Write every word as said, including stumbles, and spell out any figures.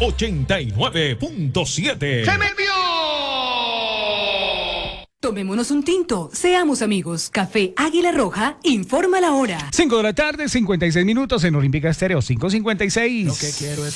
ochenta y nueve punto siete. ¡Se me envió! Tomémonos un tinto, seamos amigos. Café Águila Roja, informa la hora. cinco de la tarde, cincuenta y seis minutos en Olímpica Estéreo, cinco cincuenta y seis. Lo que quiero es